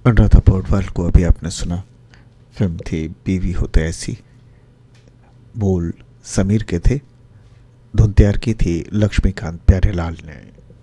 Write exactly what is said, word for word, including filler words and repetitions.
अनुराधा पौडवाल को अभी आपने सुना। फिल्म थी बीवी हो तो ऐसी। बोल समीर के थे। धुन तैयार की थी लक्ष्मीकांत प्यारेलाल ने।